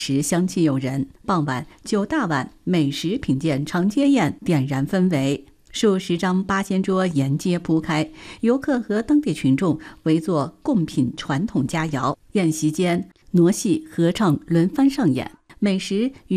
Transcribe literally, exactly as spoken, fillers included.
时香气诱人。傍晚，九大碗美食品鉴长街宴点燃氛围。数十张八仙桌沿街铺开，游客和当地群众围坐共品传统佳肴。宴席间，傩戏、合唱轮番上演，美食与